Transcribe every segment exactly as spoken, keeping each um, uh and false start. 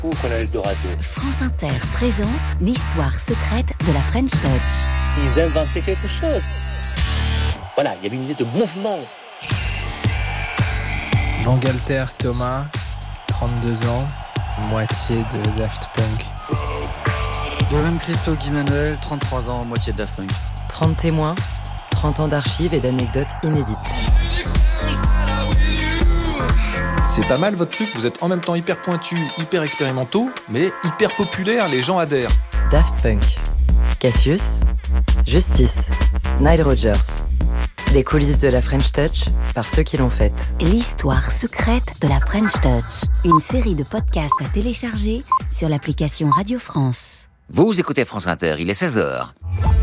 Où qu'on a Eldorado. France Inter présente l'histoire secrète de la French Touch. Ils inventaient quelque chose. Voilà, il y avait une idée de mouvement. Bangalter Thomas, trente-deux ans, moitié de Daft Punk. Dolem Christo Guy Manuel, trente-trois ans, moitié de Daft Punk. trente témoins, trente ans d'archives et d'anecdotes inédites. C'est pas mal votre truc, vous êtes en même temps hyper pointus, hyper expérimentaux, mais hyper populaires, les gens adhèrent. Daft Punk, Cassius, Justice, Nile Rodgers. Les coulisses de la French Touch par ceux qui l'ont faite. L'histoire secrète de la French Touch. Une série de podcasts à télécharger sur l'application Radio France. Vous écoutez France Inter, il est seize heures.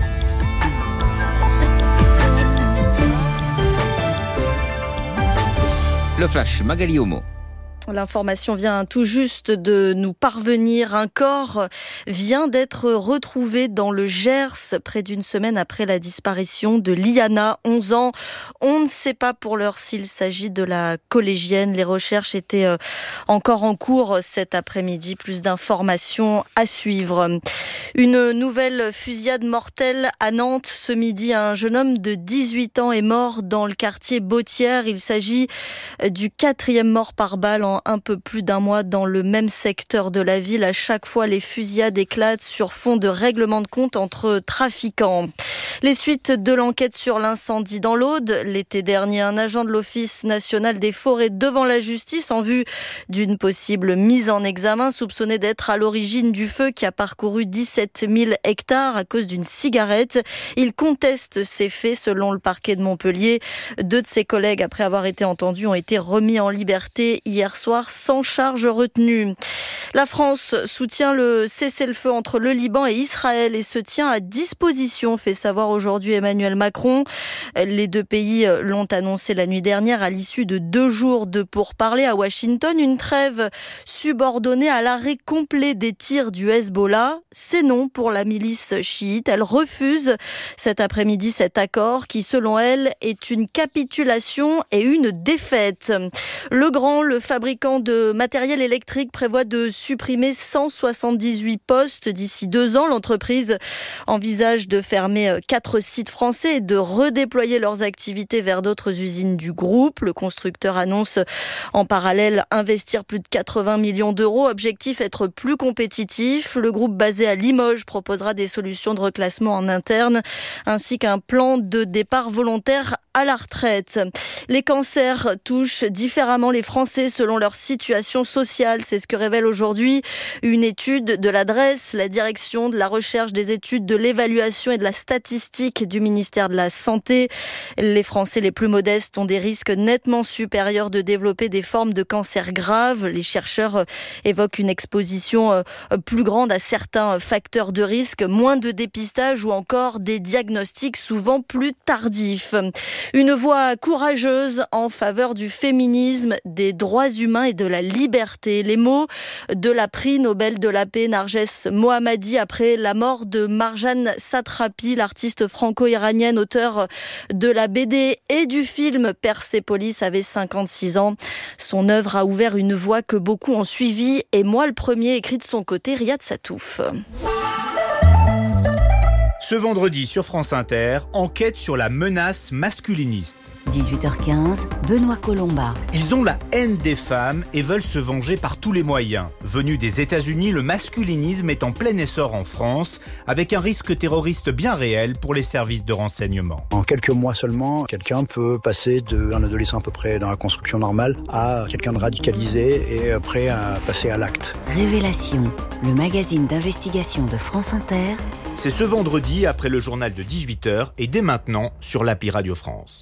Le Flash, Magali Homo. L'information vient tout juste de nous parvenir. Un corps vient d'être retrouvé dans le Gers, près d'une semaine après la disparition de Liana, onze ans. On ne sait pas pour l'heure s'il s'agit de la collégienne. Les recherches étaient encore en cours cet après-midi. Plus d'informations à suivre. Une nouvelle fusillade mortelle à Nantes. Ce midi, un jeune homme de dix-huit ans est mort dans le quartier Bautière. Il s'agit du quatrième mort par balle en un peu plus d'un mois dans le même secteur de la ville. À chaque fois, les fusillades éclatent sur fond de règlement de compte entre trafiquants. Les suites de l'enquête sur l'incendie dans l'Aude. L'été dernier, un agent de l'Office national des forêts devant la justice en vue d'une possible mise en examen, soupçonné d'être à l'origine du feu qui a parcouru dix-sept mille hectares à cause d'une cigarette. Il conteste ces faits selon le parquet de Montpellier. Deux de ses collègues, après avoir été entendus, ont été remis en liberté hier soir sans charge retenue. La France soutient le cessez-le-feu entre le Liban et Israël et se tient à disposition, fait savoir aujourd'hui Emmanuel Macron. Les deux pays l'ont annoncé la nuit dernière à l'issue de deux jours de pourparlers à Washington. Une trêve subordonnée à l'arrêt complet des tirs du Hezbollah. C'est non pour la milice chiite. Elle refuse cet après-midi cet accord qui, selon elle, est une capitulation et une défaite. Legrand, le fabricant de matériel électrique, prévoit de supprimer cent soixante-dix-huit postes d'ici deux ans. L'entreprise envisage de fermer quatre sites français et de redéployer leurs activités vers d'autres usines du groupe. Le constructeur annonce en parallèle investir plus de quatre-vingts millions d'euros. Objectif, être plus compétitif. Le groupe basé à Limoges proposera des solutions de reclassement en interne ainsi qu'un plan de départ volontaire à la retraite. Les cancers touchent différemment les Français selon leur situation sociale. C'est ce que révèle aujourd'hui une étude de l'A D R E S, la direction de la recherche, des études, de l'évaluation et de la statistique du ministère de la Santé. Les Français les plus modestes ont des risques nettement supérieurs de développer des formes de cancer graves. Les chercheurs évoquent une exposition plus grande à certains facteurs de risque, moins de dépistage ou encore des diagnostics souvent plus tardifs. Une voix courageuse en faveur du féminisme, des droits humains et de la liberté. Les mots de la prix Nobel de la paix Narges Mohammadi après la mort de Marjane Satrapi, l'artiste franco-iranienne, auteure de la B D et du film Persépolis, avait cinquante-six ans. Son œuvre a ouvert une voie que beaucoup ont suivie et moi le premier, écrit de son côté Riyad Satouf. Ce vendredi sur France Inter, enquête sur la menace masculiniste. dix-huit heures quinze, Benoît Colomba. Ils ont la haine des femmes et veulent se venger par tous les moyens. Venu des États-Unis, le masculinisme est en plein essor en France, avec un risque terroriste bien réel pour les services de renseignement. En quelques mois seulement, quelqu'un peut passer d'un adolescent à peu près dans la construction normale à quelqu'un de radicalisé et prêt à passer à l'acte. Révélation, le magazine d'investigation de France Inter. C'est ce vendredi après le journal de dix-huit heures et dès maintenant sur l'appli Radio France.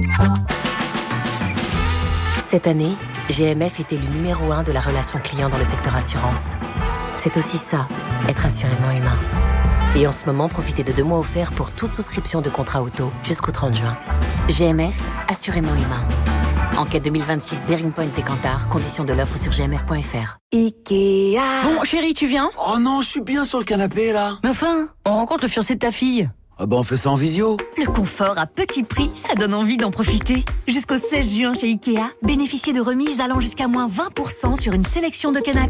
Cette année, G M F est élu numéro un de la relation client dans le secteur assurance. C'est aussi ça, être assurément humain. Et en ce moment, profitez de deux mois offerts pour toute souscription de contrat auto jusqu'au trente juin. G M F, assurément humain. Enquête deux mille vingt-six, Bearing Point et Kantar. Conditions de l'offre sur g m f point f r. Ikea. Bon, chérie, tu viens ? Oh non, je suis bien sur le canapé, là. Mais enfin, on rencontre le fiancé de ta fille. Ah bah on fait ça en visio. Le confort à petit prix, ça donne envie d'en profiter. Jusqu'au seize juin chez Ikea, bénéficiez de remises allant jusqu'à moins vingt pour cent sur une sélection de canapés.